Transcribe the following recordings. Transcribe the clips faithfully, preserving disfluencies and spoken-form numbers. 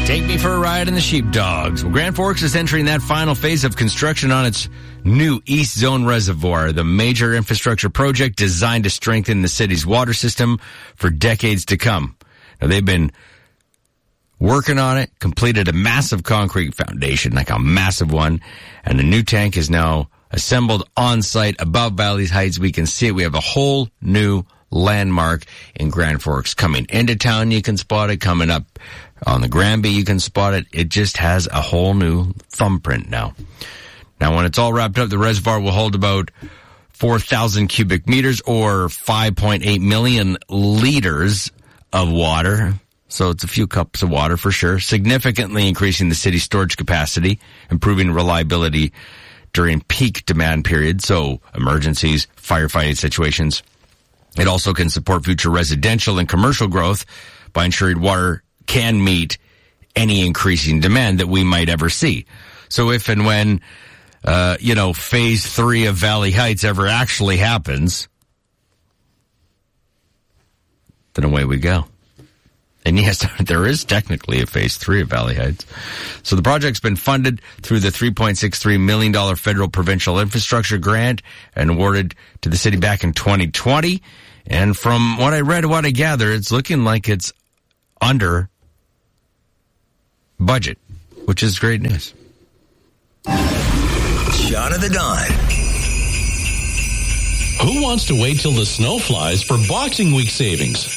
Take me for a ride in the Sheepdogs. Well, Grand Forks is entering that final phase of construction on its new East Zone Reservoir, the major infrastructure project designed to strengthen the city's water system for decades to come. Now, they've been working on it, completed a massive concrete foundation, like a massive one, and the new tank is now assembled on site above Valley Heights. We can see it. We have a whole new landmark in Grand Forks. Coming into town, you can spot it. Coming up on the Granby, you can spot it. It just has a whole new thumbprint now. Now, when it's all wrapped up, the reservoir will hold about four thousand cubic meters or five point eight million liters of water. So it's a few cups of water for sure, significantly increasing the city's storage capacity, improving reliability during peak demand periods, so emergencies, firefighting situations. It also can support future residential and commercial growth by ensuring water can meet any increasing demand that we might ever see. So if and when, uh, you know, phase three of Valley Heights ever actually happens, then away we go. And yes, there is technically a phase three of Valley Heights. So the project's been funded through the three point six three million dollars federal provincial infrastructure grant and awarded to the city back in twenty twenty. And from what I read, what I gather, it's looking like it's under budget, which is great news. Shot of the Dawn. Who wants to wait till the snow flies for Boxing Week savings?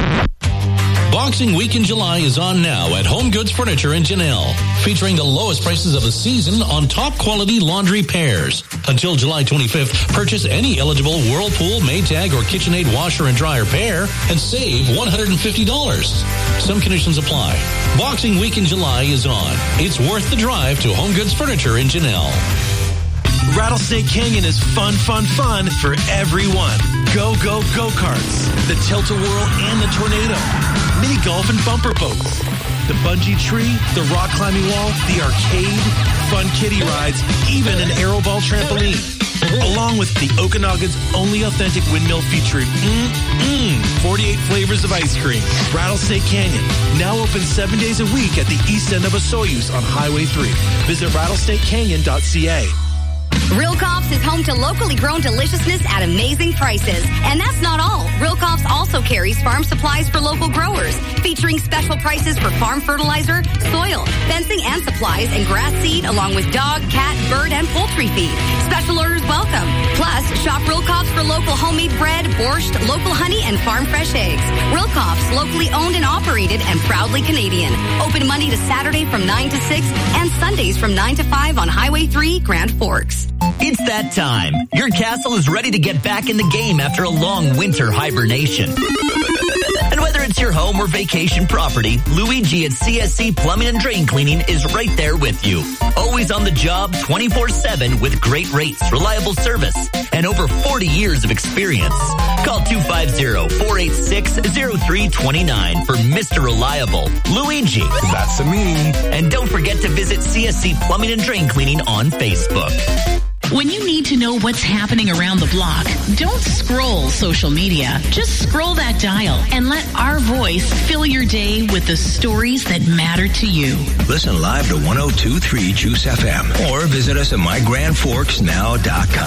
Boxing Week in July is on now at Home Goods Furniture in Janelle, featuring the lowest prices of the season on top quality laundry pairs. Until July twenty-fifth, purchase any eligible Whirlpool, Maytag, or KitchenAid washer and dryer pair and save one hundred fifty dollars. Some conditions apply. Boxing Week in July is on. It's worth the drive to Home Goods Furniture in Janelle. Rattlesnake Canyon is fun, fun, fun for everyone. Go, go, go-karts, the tilt-a-whirl and the tornado, mini golf and bumper boats, the bungee tree, the rock climbing wall, the arcade, fun kiddie rides, even an aeroball trampoline. Along with the Okanagan's only authentic windmill featuring mm-mm, forty-eight flavors of ice cream. Rattlesnake Canyon, now open seven days a week at the east end of Osoyoos on Highway three. Visit rattlesnake canyon dot c a. Real Cops is home to locally grown deliciousness at amazing prices. And that's not all. Real Cops also carries farm supplies for local growers, featuring special prices for farm fertilizer, soil, fencing and supplies, and grass seed, along with dog, cat, bird, and poultry feed. Special orders welcome. Plus, shop Real Cops for local homemade bread, borscht, local honey, and farm fresh eggs. Real Cops, locally owned and operated and proudly Canadian. Open Monday to Saturday from nine to six and Sundays from nine to five on Highway three, Grand Forks. It's that time. Your castle is ready to get back in the game after a long winter hibernation. And whether it's your home or vacation property, Luigi at C S C Plumbing and Drain Cleaning is right there with you. Always on the job twenty-four seven with great rates, reliable service, and over forty years of experience. Call two five zero, four eight six, zero three two nine for Mister Reliable, Luigi. That's me. And don't forget to visit C S C Plumbing and Drain Cleaning on Facebook. When you need to know what's happening around the block, don't scroll social media. Just scroll that dial and let our voice fill your day with the stories that matter to you. Listen live to one oh two point three Juice F M or visit us at my grand forks now dot com.